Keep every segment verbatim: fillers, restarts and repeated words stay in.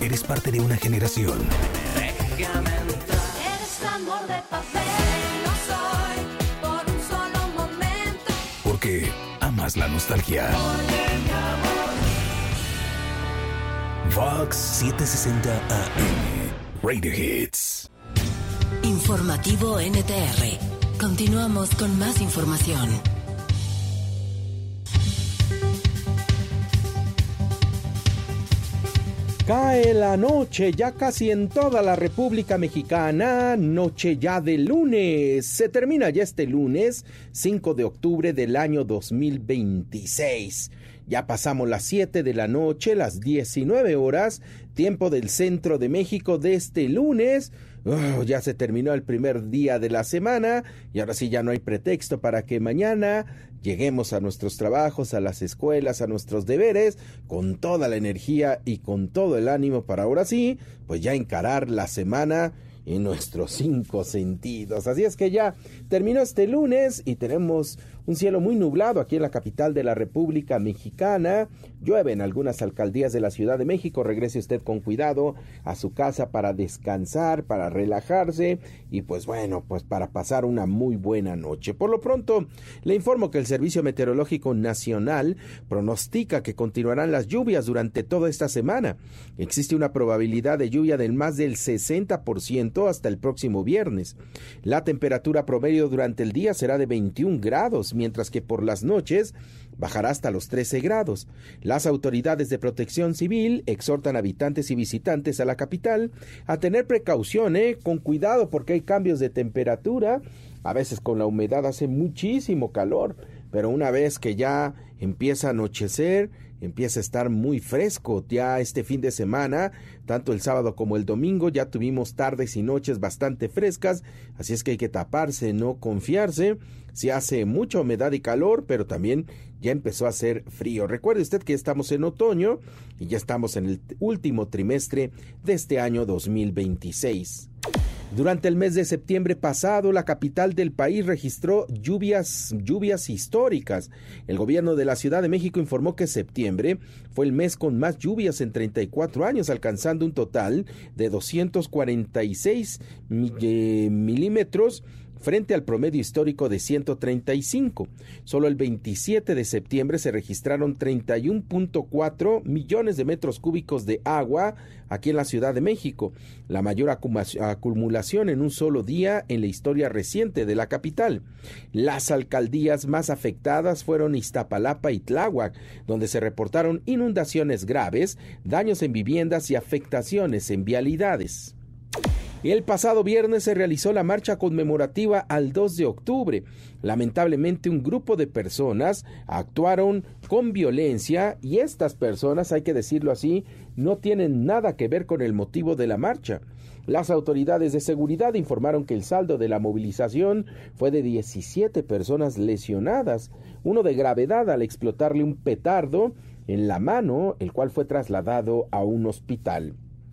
Eres parte de una generación. Déjame entrar. Eres amor de papel, no soy por un solo momento. Porque amas la nostalgia. Oye, mi amor. Vox setecientos sesenta A M. Radio Hits. Informativo N T R. Continuamos con más información. Cae la noche ya casi en toda la República Mexicana, noche ya de lunes. Se termina ya este lunes, cinco de octubre del año dos mil veintiséis. Ya pasamos las siete de la noche, las diecinueve horas, tiempo del centro de México de este lunes. Oh, ya se terminó el primer día de la semana y ahora sí ya no hay pretexto para que mañana lleguemos a nuestros trabajos, a las escuelas, a nuestros deberes, con toda la energía y con todo el ánimo para ahora sí, pues ya encarar la semana en nuestros cinco sentidos. Así es que ya terminó este lunes y tenemos un cielo muy nublado aquí en la capital de la República Mexicana. Llueve en algunas alcaldías de la Ciudad de México. Regrese usted con cuidado a su casa para descansar, para relajarse y pues bueno, pues para pasar una muy buena noche. Por lo pronto, le informo que el Servicio Meteorológico Nacional pronostica que continuarán las lluvias durante toda esta semana. Existe una probabilidad de lluvia del más del sesenta por ciento hasta el próximo viernes. La temperatura promedio durante el día será de veintiún grados, mientras que por las noches bajará hasta los trece grados. Las autoridades de protección civil exhortan a habitantes y visitantes a la capital a tener precaución, ¿eh? con cuidado porque hay cambios de temperatura. A veces con la humedad hace muchísimo calor, pero una vez que ya empieza a anochecer, empieza a estar muy fresco. Ya este fin de semana, tanto el sábado como el domingo, ya tuvimos tardes y noches bastante frescas, así es que hay que taparse, no confiarse. Sí hace mucha humedad y calor, pero también ya empezó a hacer frío. Recuerde usted que estamos en otoño y ya estamos en el último trimestre de este año dos mil veintiséis. Durante el mes de septiembre pasado, la capital del país registró lluvias, lluvias históricas. El gobierno de la Ciudad de México informó que septiembre fue el mes con más lluvias en treinta y cuatro años, alcanzando un total de doscientos cuarenta y seis milímetros, frente al promedio histórico de ciento treinta y cinco. Solo el veintisiete de septiembre se registraron treinta y uno punto cuatro millones de metros cúbicos de agua aquí en la Ciudad de México, la mayor acumulación en un solo día en la historia reciente de la capital. Las alcaldías más afectadas fueron Iztapalapa y Tláhuac, donde se reportaron inundaciones graves, daños en viviendas y afectaciones en vialidades. El pasado viernes se realizó la marcha conmemorativa al dos de octubre. Lamentablemente, un grupo de personas actuaron con violencia y estas personas, hay que decirlo así, no tienen nada que ver con el motivo de la marcha. Las autoridades de seguridad informaron que el saldo de la movilización fue de diecisiete personas lesionadas, uno de gravedad al explotarle un petardo en la mano, el cual fue trasladado a un hospital.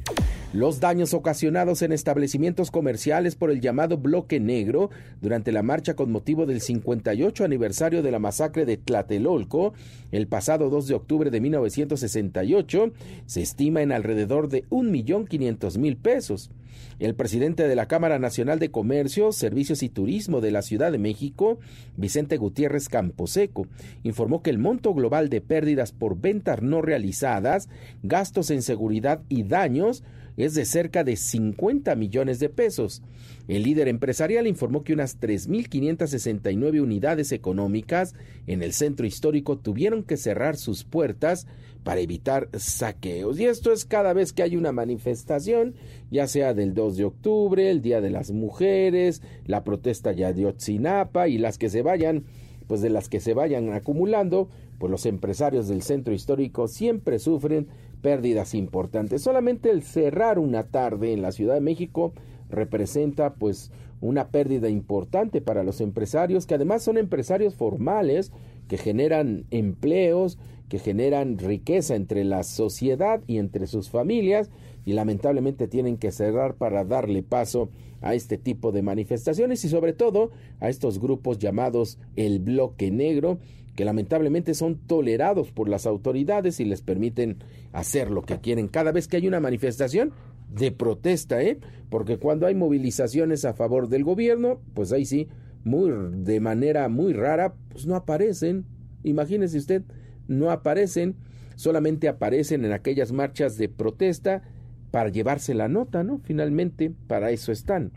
Los daños ocasionados en establecimientos comerciales por el llamado Bloque Negro durante la marcha con motivo del cincuenta y ocho aniversario de la masacre de Tlatelolco el pasado dos de octubre de mil novecientos sesenta y ocho se estima en alrededor de un millón quinientos mil pesos. El presidente de la Cámara Nacional de Comercio, Servicios y Turismo de la Ciudad de México, Vicente Gutiérrez Camposeco, informó que el monto global de pérdidas por ventas no realizadas, gastos en seguridad y daños es de cerca de cincuenta millones de pesos. El líder empresarial informó que unas tres mil quinientas sesenta y nueve unidades económicas en el centro histórico tuvieron que cerrar sus puertas para evitar saqueos. Y esto es cada vez que hay una manifestación, ya sea del dos de octubre, el Día de las Mujeres, la protesta ya de Ayotzinapa y las que se vayan, pues de las que se vayan acumulando, pues los empresarios del centro histórico siempre sufren pérdidas importantes. Solamente el cerrar una tarde en la Ciudad de México representa pues una pérdida importante para los empresarios, que además son empresarios formales, que generan empleos, que generan riqueza entre la sociedad y entre sus familias, y lamentablemente tienen que cerrar para darle paso a este tipo de manifestaciones y sobre todo a estos grupos llamados el Bloque Negro, que lamentablemente son tolerados por las autoridades y les permiten hacer lo que quieren cada vez que hay una manifestación de protesta, ¿eh? Porque cuando hay movilizaciones a favor del gobierno, pues ahí sí, muy de manera muy rara, pues no aparecen. Imagínese usted, no aparecen, solamente aparecen en aquellas marchas de protesta para llevarse la nota, ¿no? Finalmente, para eso están.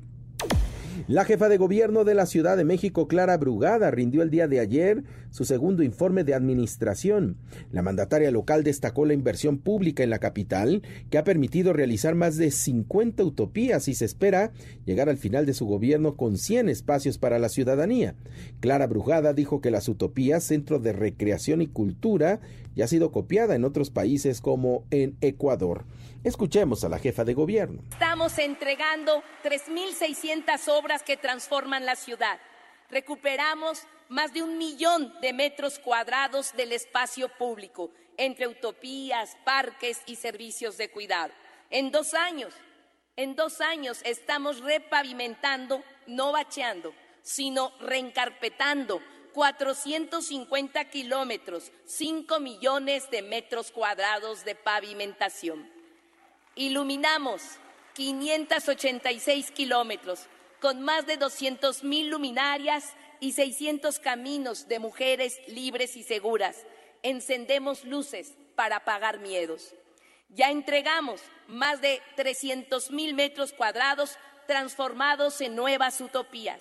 La jefa de gobierno de la Ciudad de México, Clara Brugada, rindió el día de ayer su segundo informe de administración. La mandataria local destacó la inversión pública en la capital, que ha permitido realizar más de cincuenta utopías y se espera llegar al final de su gobierno con cien espacios para la ciudadanía. Clara Brugada dijo que las utopías, centro de recreación y cultura, ya ha sido copiada en otros países como en Ecuador. Escuchemos a la jefa de gobierno. Estamos entregando tres mil seiscientas obras que transforman la ciudad. Recuperamos más de un millón de metros cuadrados del espacio público, entre utopías, parques y servicios de cuidado. En dos años, en dos años estamos repavimentando, no bacheando, sino reencarpetando cuatrocientos cincuenta kilómetros, cinco millones de metros cuadrados de pavimentación. Iluminamos quinientos ochenta y seis kilómetros con más de doscientos mil luminarias y seiscientos caminos de mujeres libres y seguras. Encendemos luces para apagar miedos. Ya entregamos más de trescientos mil metros cuadrados transformados en nuevas utopías.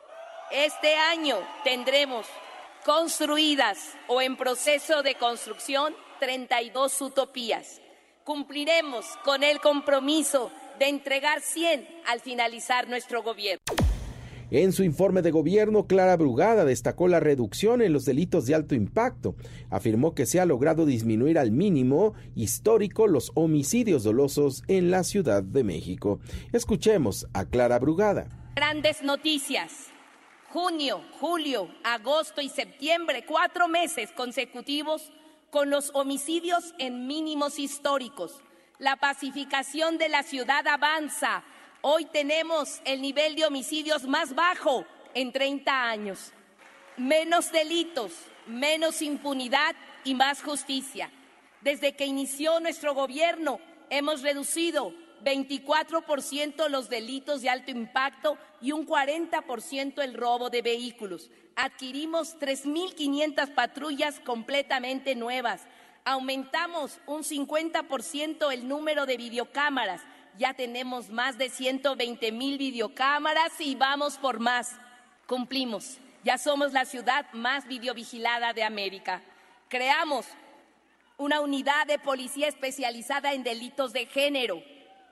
Este año tendremos construidas o en proceso de construcción treinta y dos utopías. Cumpliremos con el compromiso de entregar cien al finalizar nuestro gobierno. En su informe de gobierno, Clara Brugada destacó la reducción en los delitos de alto impacto. Afirmó que se ha logrado disminuir al mínimo histórico los homicidios dolosos en la Ciudad de México. Escuchemos a Clara Brugada. Grandes noticias. Junio, julio, agosto y septiembre, cuatro meses consecutivos con los homicidios en mínimos históricos. La pacificación de la ciudad avanza. Hoy tenemos el nivel de homicidios más bajo en treinta años. Menos delitos, menos impunidad y más justicia. Desde que inició nuestro gobierno, hemos reducido veinticuatro por ciento los delitos de alto impacto y un cuarenta por ciento el robo de vehículos. Adquirimos tres mil quinientas patrullas completamente nuevas. Aumentamos un cincuenta por ciento el número de videocámaras. Ya tenemos más de ciento veinte mil videocámaras y vamos por más. Cumplimos. Ya somos la ciudad más videovigilada de América. Creamos una unidad de policía especializada en delitos de género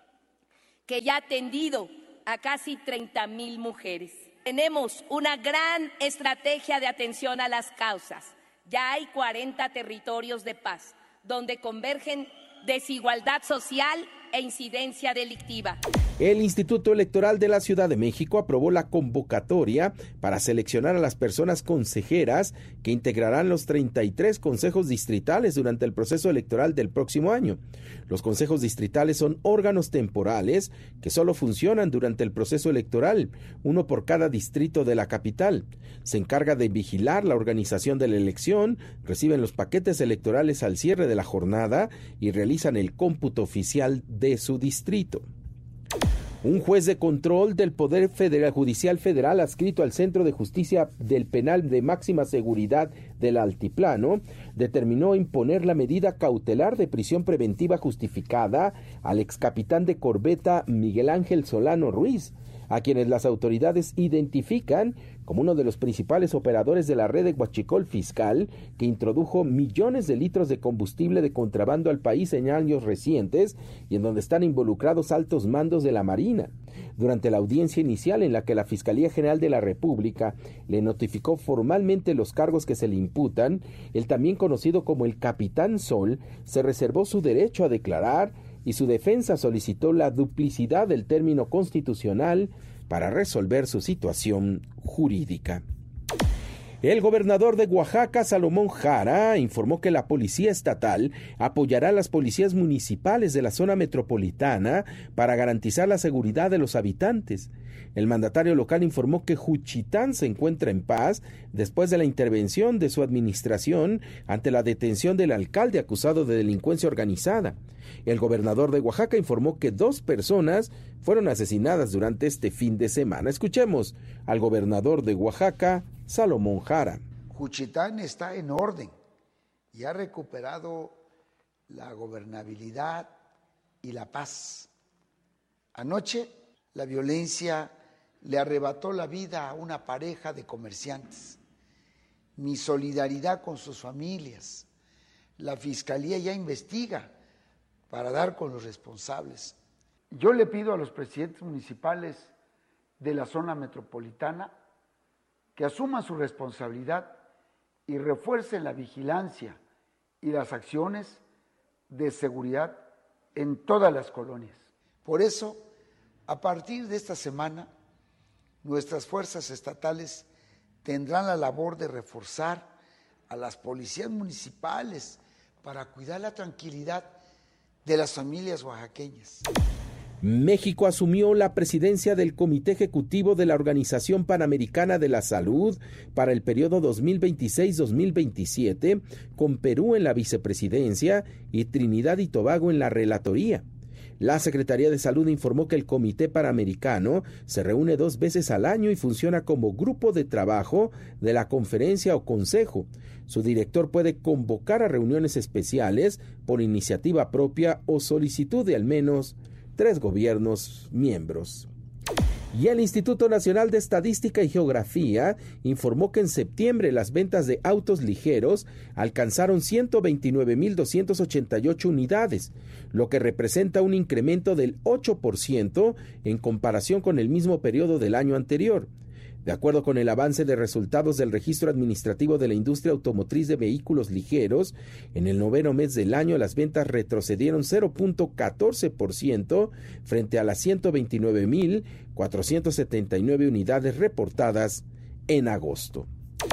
que ya ha atendido a casi treinta mil mujeres. Tenemos una gran estrategia de atención a las causas. Ya hay cuarenta territorios de paz, donde convergen desigualdad social e incidencia delictiva. El Instituto Electoral de la Ciudad de México aprobó la convocatoria para seleccionar a las personas consejeras que integrarán los treinta y tres consejos distritales durante el proceso electoral del próximo año. Los consejos distritales son órganos temporales que solo funcionan durante el proceso electoral, uno por cada distrito de la capital. Se encarga de vigilar la organización de la elección, reciben los paquetes electorales al cierre de la jornada y realizan el cómputo oficial de su distrito. Un juez de control del Poder Federal, Judicial Federal adscrito al Centro de Justicia del Penal de Máxima Seguridad del Altiplano determinó imponer la medida cautelar de prisión preventiva justificada al excapitán de corbeta Miguel Ángel Solano Ruiz, a quienes las autoridades identifican como uno de los principales operadores de la red de huachicol fiscal que introdujo millones de litros de combustible de contrabando al país en años recientes y en donde están involucrados altos mandos de la Marina. Durante la audiencia inicial en la que la Fiscalía General de la República le notificó formalmente los cargos que se le imputan, el también conocido como el Capitán Sol se reservó su derecho a declarar y su defensa solicitó la duplicidad del término constitucional para resolver su situación jurídica. El gobernador de Oaxaca, Salomón Jara, informó que la policía estatal apoyará a las policías municipales de la zona metropolitana para garantizar la seguridad de los habitantes. El mandatario local informó que Juchitán se encuentra en paz después de la intervención de su administración ante la detención del alcalde acusado de delincuencia organizada. El gobernador de Oaxaca informó que dos personas fueron asesinadas durante este fin de semana. Escuchemos al gobernador de Oaxaca, Salomón Jara. Juchitán está en orden y ha recuperado la gobernabilidad y la paz. Anoche la violencia le arrebató la vida a una pareja de comerciantes. Mi solidaridad con sus familias. La Fiscalía ya investiga para dar con los responsables. Yo le pido a los presidentes municipales de la zona metropolitana que asuman su responsabilidad y refuercen la vigilancia y las acciones de seguridad en todas las colonias. Por eso, a partir de esta semana, nuestras fuerzas estatales tendrán la labor de reforzar a las policías municipales para cuidar la tranquilidad de las familias oaxaqueñas. México asumió la presidencia del Comité Ejecutivo de la Organización Panamericana de la Salud para el periodo dos mil veintiséis a dos mil veintisiete, con Perú en la vicepresidencia y Trinidad y Tobago en la relatoría. La Secretaría de Salud informó que el Comité Panamericano se reúne dos veces al año y funciona como grupo de trabajo de la conferencia o consejo. Su director puede convocar a reuniones especiales por iniciativa propia o solicitud de al menos tres gobiernos miembros. Y el Instituto Nacional de Estadística y Geografía informó que en septiembre las ventas de autos ligeros alcanzaron ciento veintinueve mil doscientas ochenta y ocho unidades, lo que representa un incremento del ocho por ciento en comparación con el mismo periodo del año anterior. De acuerdo con el avance de resultados del Registro Administrativo de la Industria Automotriz de Vehículos Ligeros, en el noveno mes del año las ventas retrocedieron cero punto catorce por ciento frente a las ciento veintinueve mil cuatrocientas setenta y nueve unidades reportadas en agosto.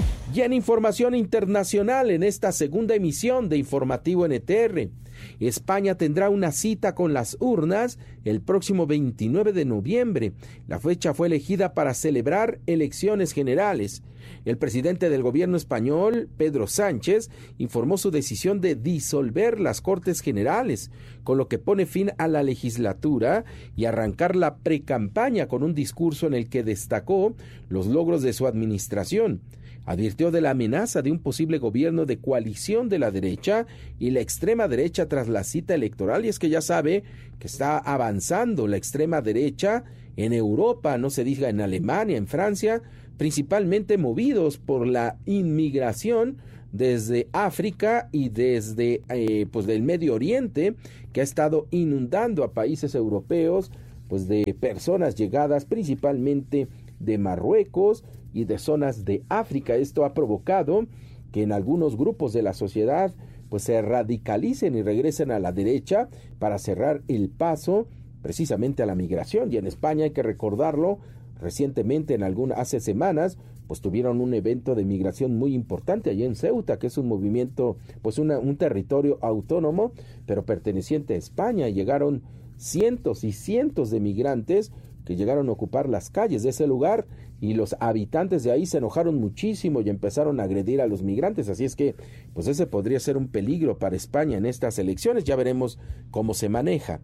Y en información internacional, en esta segunda emisión de Informativo N T R, España tendrá una cita con las urnas el próximo veintinueve de noviembre. La fecha fue elegida para celebrar elecciones generales. El presidente del gobierno español, Pedro Sánchez, informó su decisión de disolver las Cortes Generales, con lo que pone fin a la legislatura y arrancar la precampaña con un discurso en el que destacó los logros de su administración. Advirtió de la amenaza de un posible gobierno de coalición de la derecha y la extrema derecha tras la cita electoral, y es que ya sabe que está avanzando la extrema derecha en Europa, no se diga en Alemania, en Francia, principalmente movidos por la inmigración desde África y desde eh, pues del Medio Oriente, que ha estado inundando a países europeos pues de personas llegadas principalmente de Marruecos y de zonas de África. Esto ha provocado que en algunos grupos de la sociedad pues se radicalicen y regresen a la derecha para cerrar el paso precisamente a la migración. Y en España, hay que recordarlo, recientemente, en algunas, hace semanas, pues tuvieron un evento de migración muy importante allí en Ceuta, que es un movimiento, pues una, un territorio autónomo, pero perteneciente a España. Llegaron cientos y cientos de migrantes que llegaron a ocupar las calles de ese lugar, y los habitantes de ahí se enojaron muchísimo y empezaron a agredir a los migrantes. Así es que pues ese podría ser un peligro para España en estas elecciones. Ya veremos cómo se maneja.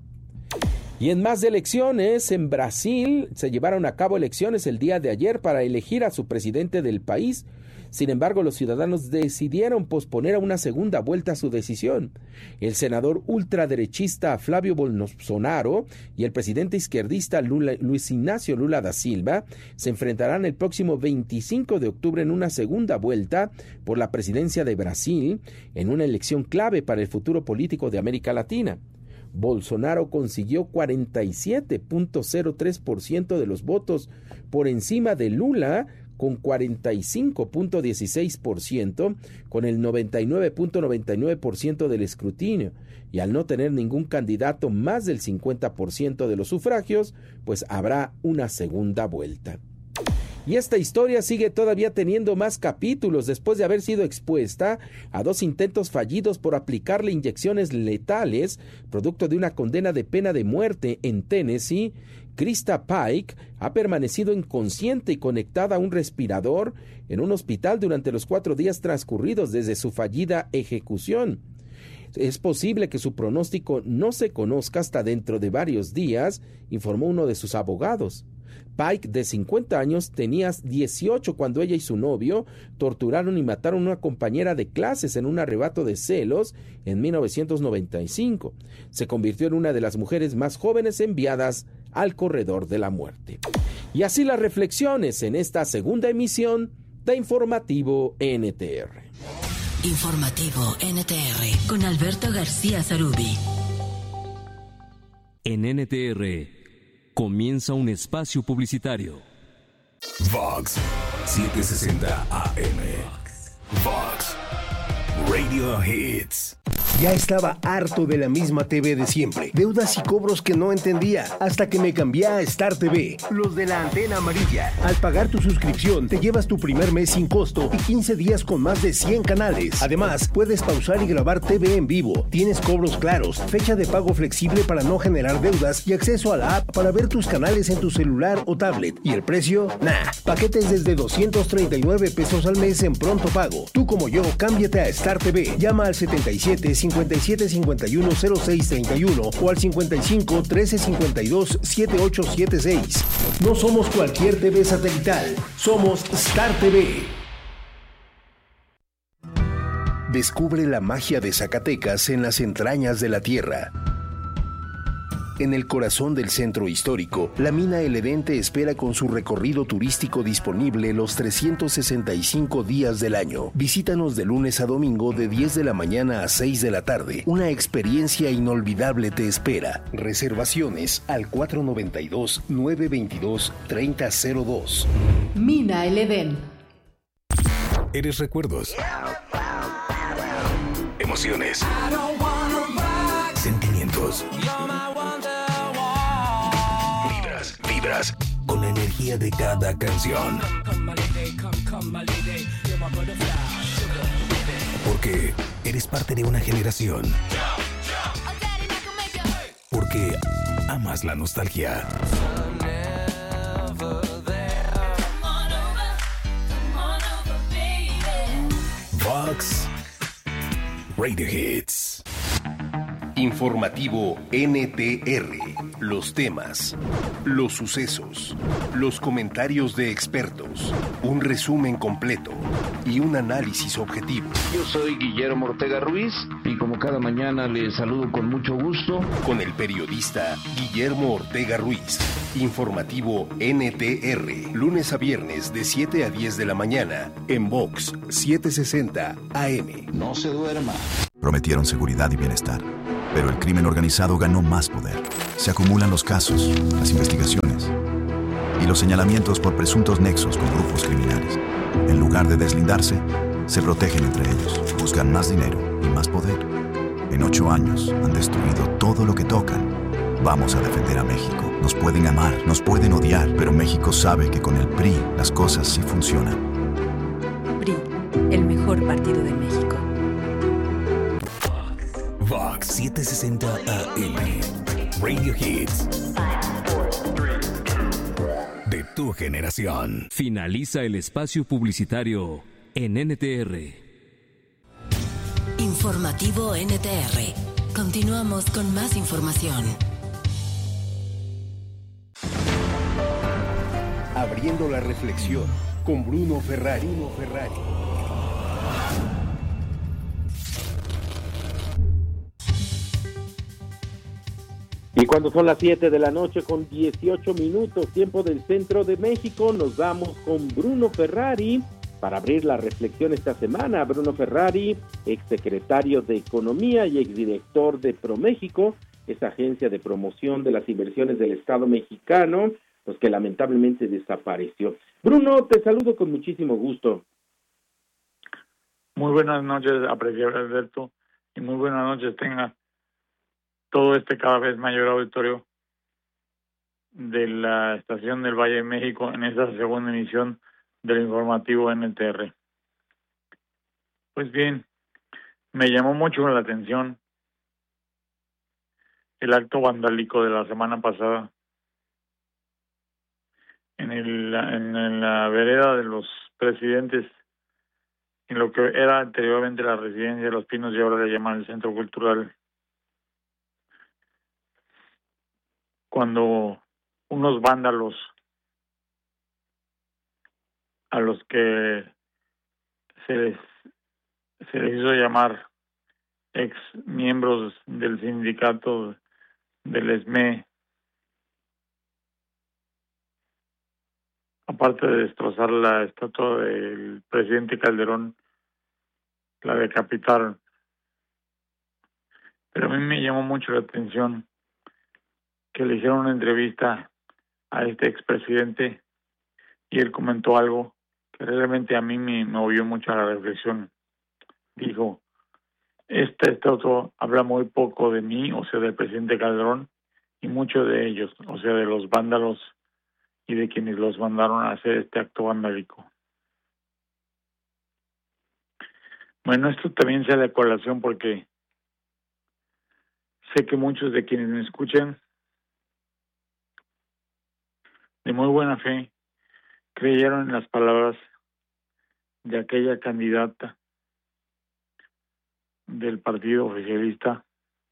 Y en más de elecciones, en Brasil se llevaron a cabo elecciones el día de ayer para elegir a su presidente del país. Sin embargo, los ciudadanos decidieron posponer a una segunda vuelta su decisión. El senador ultraderechista Flávio Bolsonaro y el presidente izquierdista Lula, Luis Ignacio Lula da Silva se enfrentarán el próximo veinticinco de octubre en una segunda vuelta por la presidencia de Brasil, en una elección clave para el futuro político de América Latina. Bolsonaro consiguió cuarenta y siete punto cero tres por ciento de los votos, por encima de Lula, con cuarenta y cinco punto dieciséis por ciento, con el noventa y nueve punto noventa y nueve por ciento del escrutinio, y al no tener ningún candidato más del cincuenta por ciento de los sufragios, pues habrá una segunda vuelta. Y esta historia sigue todavía teniendo más capítulos después de haber sido expuesta a dos intentos fallidos por aplicarle inyecciones letales, producto de una condena de pena de muerte en Tennessee. Krista Pike ha permanecido inconsciente y conectada a un respirador en un hospital durante los cuatro días transcurridos desde su fallida ejecución. Es posible que su pronóstico no se conozca hasta dentro de varios días, informó uno de sus abogados. Pike, de cincuenta años, tenía dieciocho cuando ella y su novio torturaron y mataron a una compañera de clases en un arrebato de celos en mil novecientos noventa y cinco. Se convirtió en una de las mujeres más jóvenes enviadas al corredor de la muerte. Y así las reflexiones en esta segunda emisión de Informativo N T R. Informativo N T R con Alberto García Zarubi. En N T R comienza un espacio publicitario. Vox setecientos sesenta A M. Vox Radio Hits. Ya estaba harto de la misma T V de siempre. Deudas y cobros que no entendía, hasta que me cambié a Star T V, los de la antena amarilla. Al pagar tu suscripción, te llevas tu primer mes sin costo y quince días con más de cien canales. Además, puedes pausar y grabar T V en vivo. Tienes cobros claros, fecha de pago flexible para no generar deudas y acceso a la app para ver tus canales en tu celular o tablet. ¿Y el precio? Nah, paquetes desde doscientos treinta y nueve pesos al mes en pronto pago. Tú como yo, cámbiate a Star T V. Llama al setenta y siete, cincuenta y siete, cincuenta y uno, cero seis treinta y uno o al cincuenta y cinco, trece, cincuenta y dos, setenta y ocho setenta y seis. No somos cualquier T V satelital, somos Star T V. Descubre la magia de Zacatecas en las entrañas de la tierra. En el corazón del centro histórico, la mina El Edén te espera con su recorrido turístico disponible los trescientos sesenta y cinco días del año. Visítanos de lunes a domingo de diez de la mañana a seis de la tarde. Una experiencia inolvidable te espera. Reservaciones al cuatro noventa y dos, nueve veintidós, treinta cero dos. Mina El Edén. Eres recuerdos, emociones, sentimientos. Vibras, vibras con la energía de cada canción. Porque eres parte de una generación. Porque amas la nostalgia. Vox Radio Hits. Informativo N T R. Los temas, los sucesos, los comentarios de expertos, un resumen completo y un análisis objetivo. Yo soy Guillermo Ortega Ruiz y como cada mañana les saludo con mucho gusto. Con el periodista Guillermo Ortega Ruiz. Informativo N T R. Lunes a viernes de siete a diez de la mañana en Vox setecientos sesenta A M. No se duerma. Prometieron seguridad y bienestar, pero el crimen organizado ganó más poder. Se acumulan los casos, las investigaciones y los señalamientos por presuntos nexos con grupos criminales. En lugar de deslindarse, se protegen entre ellos, buscan más dinero y más poder. En ocho años han destruido todo lo que tocan. Vamos a defender a México. Nos pueden amar, nos pueden odiar, pero México sabe que con el P R I las cosas sí funcionan. P R I, el mejor partido de México. Vox setecientos sesenta A M. Radio Hits. De tu generación. Finaliza el espacio publicitario en N T R. Informativo N T R. Continuamos con más información. Abriendo la reflexión con Bruno Ferrari. Bruno Ferrari. Y cuando son las siete de la noche con dieciocho minutos, tiempo del centro de México, nos vamos con Bruno Ferrari para abrir la reflexión esta semana. Bruno Ferrari, exsecretario de Economía y exdirector de ProMéxico, esa agencia de promoción de las inversiones del Estado mexicano, pues que lamentablemente desapareció. Bruno, te saludo con muchísimo gusto. Muy buenas noches, apreciable Alberto, y muy buenas noches tenga todo este cada vez mayor auditorio. de la estación del Valle de México en esta segunda emisión del informativo N T R. Pues bien, me llamó mucho la atención el acto vandálico de la semana pasada en, el, en la vereda de los Presidentes, en lo que era anteriormente la residencia de Los Pinos y ahora le llaman el Centro Cultural, cuando unos vándalos a los que se les, se les hizo llamar ex miembros del sindicato del E S M E, aparte de destrozar la estatua del presidente Calderón, la decapitaron. Pero a mí me llamó mucho la atención que le hicieron una entrevista a este expresidente y él comentó algo que realmente a mí me movió mucho a la reflexión. Dijo, esta estatua habla muy poco de mí, o sea, del presidente Calderón, y mucho de ellos, o sea, de los vándalos y de quienes los mandaron a hacer este acto vandálico. Bueno, esto también sea de colación porque sé que muchos de quienes me escuchan de muy buena fe creyeron en las palabras de aquella candidata del partido oficialista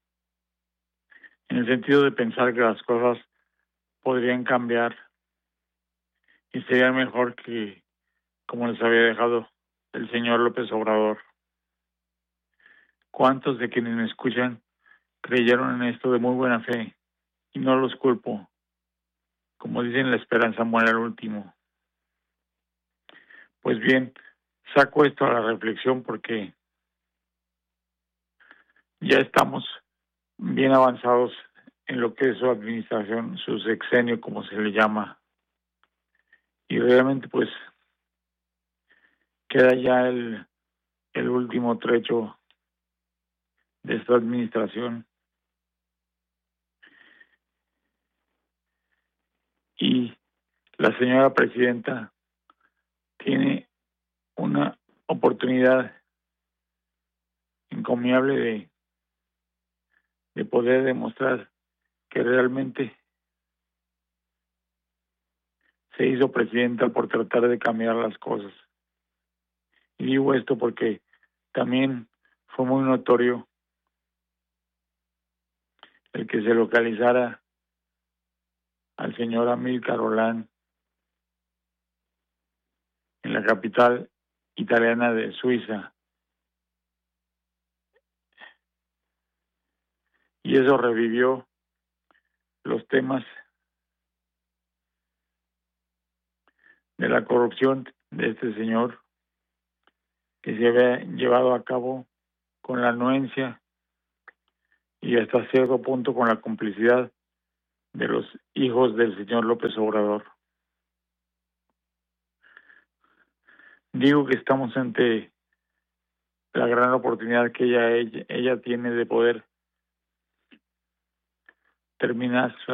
en el sentido de pensar que las cosas podrían cambiar y sería mejor que como les había dejado el señor López Obrador. ¿Cuántos de quienes me escuchan creyeron en esto de muy buena fe? Y no los culpo. Como dicen, la esperanza muere al último. Pues bien, saco esto a la reflexión porque ya estamos bien avanzados en lo que es su administración, su sexenio, como se le llama. Y realmente, pues, queda ya el, el último trecho de esta administración. Y la señora presidenta tiene una oportunidad encomiable de, de poder demostrar que realmente se hizo presidenta por tratar de cambiar las cosas. Y digo esto porque también fue muy notorio el que se localizara al señor Amílcar Rolán en la capital italiana de Suiza. Y eso revivió los temas de la corrupción de este señor que se había llevado a cabo con la anuencia y hasta cierto punto con la complicidad de los hijos del señor López Obrador. Digo que estamos ante la gran oportunidad que ella, ella, ella tiene de poder terminar su